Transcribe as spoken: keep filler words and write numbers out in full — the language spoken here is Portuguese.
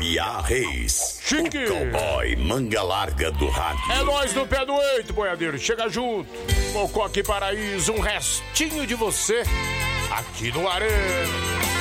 Sabiá Reis. Chique. O cowboy manga larga do rádio. É nós do pé do oito, boiadeiro. Chega junto. Mocoque Paraíso, um restinho de você aqui no Arena.